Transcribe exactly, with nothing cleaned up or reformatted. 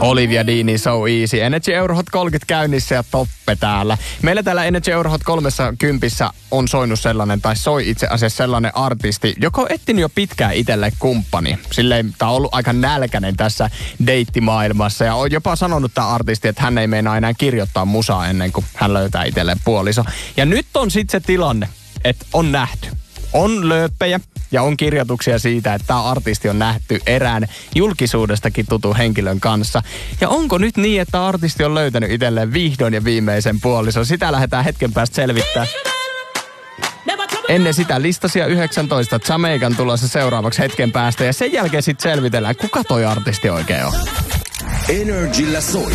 Olivia Deanin So Easy. Energy Eurohot kolmekymmentä käynnissä ja Toppe täällä. Meillä täällä Energy Eurohot kolmessa kympissä on soinut sellainen, tai soi itse asiassa sellainen artisti, joka on etsinyt jo pitkään itselle kumppani. Silleen, tää on ollut aika nälkäinen tässä deittimaailmassa. Ja on jopa sanonut tää artisti, että hän ei meinaa enää kirjoittaa musaa ennen kuin hän löytää itselleen puoliso. Ja nyt on sitten se tilanne, että on nähty. On lööppejä ja on kirjoituksia siitä, että tämä artisti on nähty erään julkisuudestakin tutun henkilön kanssa. Ja onko nyt niin, että artisti on löytänyt itselleen vihdoin ja viimeisen puolison? Sitä lähdetään hetken päästä selvittää. Ennen sitä listasia yhdeksäntoista Jamaican tulossa seuraavaksi hetken päästä. Ja sen jälkeen sitten selvitellään, kuka toi artisti oikein on. Energillä soi.